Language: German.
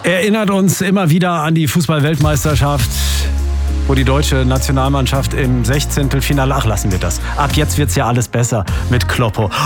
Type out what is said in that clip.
Erinnert uns immer wieder an die Fußball-Weltmeisterschaft, wo die deutsche Nationalmannschaft im 16. Finale, ach lassen wir das. Ab jetzt wird's ja alles besser mit Kloppo.